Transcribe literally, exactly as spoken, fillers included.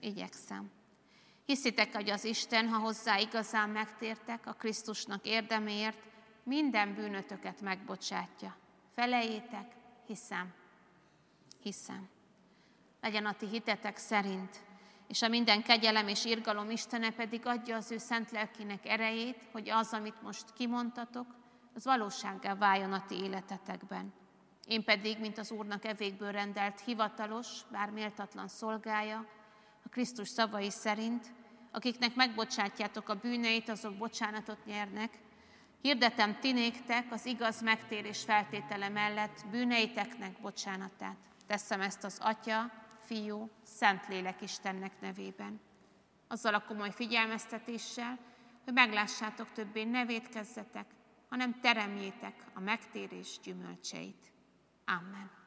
igyekszem. Hiszitek, hogy az Isten, ha hozzá igazán megtértek a Krisztusnak érdeméért, minden bűnötöket megbocsátja. Felejétek, hiszem. Hiszem. Legyen a ti hitetek szerint, és a minden kegyelem és irgalom Istene pedig adja az ő szent lelkének erejét, hogy az, amit most kimondtatok, az valósággá váljon a ti életetekben. Én pedig, mint az Úrnak evékből rendelt hivatalos, bár méltatlan szolgája, a Krisztus szavai szerint, akiknek megbocsátjátok a bűneit, azok bocsánatot nyernek, hirdetem ti néktek az igaz megtérés feltétele mellett bűneiteknek bocsánatát. Teszem ezt az Atya, Fiú, Szentlélek Istennek nevében. Azzal a komoly figyelmeztetéssel, hogy meglássátok többé ne vétkezzetek, hanem teremjétek a megtérés gyümölcseit. Amen.